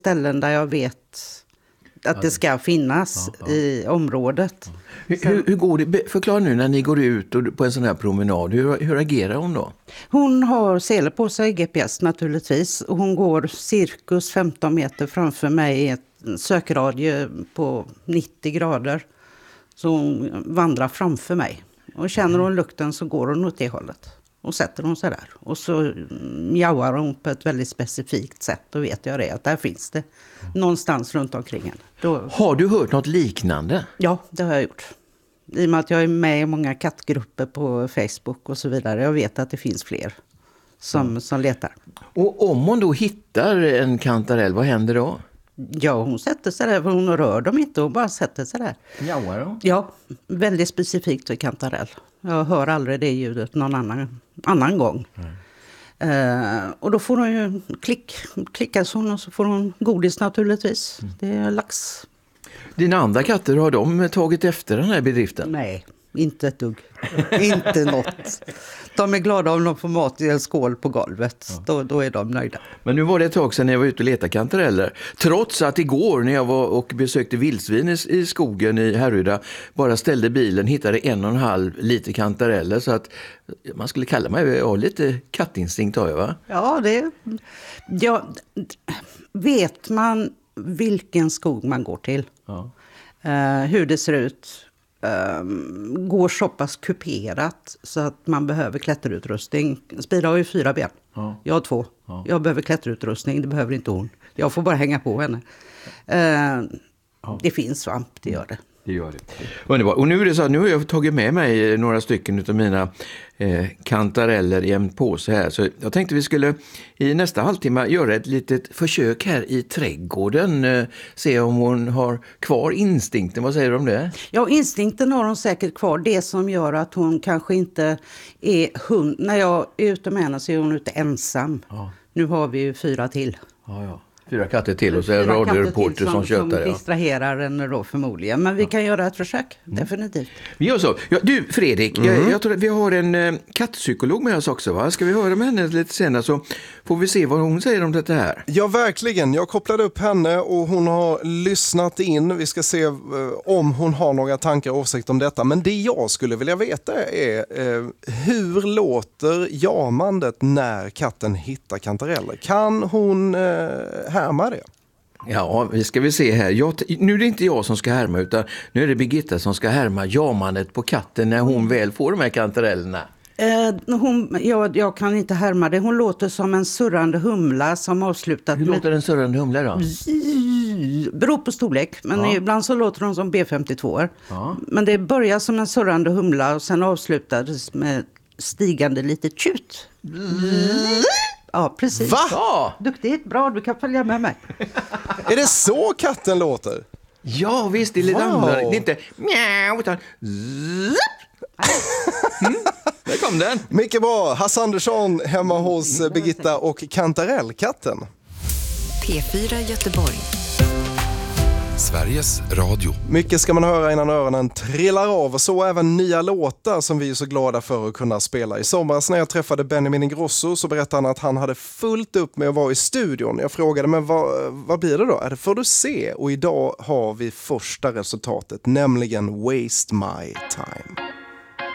ställen där jag vet att det ska finnas i området. Hur går det? Förklara nu när ni går ut på en sån här promenad. Hur agerar hon då? Hon har sele på sig, GPS naturligtvis. Och hon går cirkus 15 meter framför mig i en sökradie på 90 grader. Så hon vandrar framför mig. Och känner hon lukten så går hon åt det hållet. Och sätter hon sig där. Och så mjauar hon på ett väldigt specifikt sätt. Då vet jag det, att där finns det någonstans runt omkring henne. Har du hört något liknande? Ja, det har jag gjort. I och med att jag är med i många kattgrupper på Facebook och så vidare. Jag vet att det finns fler som letar. Och om hon då hittar en kantarell, vad händer då? Ja, hon sätter sig där. Hon rör dem inte, hon bara sätter sig där. Mjauar då? Ja, väldigt specifikt för kantarell. Jag hör aldrig det ljudet någon annan gång. Och då får hon ju klickas hon och så får hon godis naturligtvis. Det är lax. Dina andra katter, har de tagit efter den här bedriften? Nej, inte ett dugg. Inte något. De är glada om de får mat i en skål på golvet. Då är de nöjda. Men nu var det ett tag sedan jag var ute och letade kantareller. Trots att igår när jag var och besökte vildsvin i skogen i Härryda bara ställde bilen, hittade 1,5 liter kantareller. Så att man skulle kalla mig lite kattinstinkt har jag, va? Ja, vet man vilken skog man går till. Hur det ser ut. Går så pass kuperat så att man behöver klätterutrustning. Spira har ju 4 ben. Jag har 2. Jag behöver klätterutrustning, det behöver inte hon. Jag får bara hänga på henne. Det finns svamp, det gör det. Det gör det. Underbart. Och nu är det så att nu har jag tagit med mig några stycken av mina kantareller i en påse här. Så jag tänkte vi skulle i nästa halvtimme göra ett litet försök här i trädgården. Se om hon har kvar instinkten. Vad säger du om det? Ja, instinkten har hon säkert kvar. Det som gör att hon kanske inte är hund. När jag är ute med henne så är hon ute ensam. Nu har vi ju 4 till. 4 katter till och så är det en radioreporter som tjötar. Som distraherar henne då förmodligen. Men vi kan göra ett försök, definitivt. Vi gör så. Ja, du Fredrik, jag tror att vi har en kattpsykolog med oss också, va? Ska vi höra med henne lite senare så får vi se vad hon säger om det här. Ja, verkligen. Jag kopplade upp henne och hon har lyssnat in. Vi ska se om hon har några tankar och åsikter om detta. Men det jag skulle vilja veta är hur låter jamandet när katten hittar kantareller? Kan hon härma det? Ja, vi ska vi se här. Nu är det inte jag som ska härma utan nu är det Birgitta som ska härma jamandet på katten när hon väl får de här kantarellerna. Jag kan inte härma det. Hon låter som en surrande humla som avslutat. Hur låter en surrande humla då? Beror på storlek, men ibland så låter de som B52. Men det börjar som en surrande humla och sen avslutades med stigande litet tjut. Ja, precis. Va? Ja. Duktigt, bra, du kan följa med mig. Är det så katten låter? Ja, visst, det är lite annorlunda. Det är inte mjau, utan där kom den. Mycket bra. Hasse Andersson hemma hos Birgitta och kantarellkatten. P4 Göteborg. Sveriges Radio. Mycket ska man höra innan öronen trillar av och så även nya låtar som vi är så glada för att kunna spela. I somras när jag träffade Benjamin Ingrosso så berättade han att han hade fullt upp med att vara i studion. Jag frågade, men vad blir det då? Det får du se. Och idag har vi första resultatet, nämligen Waste My Time.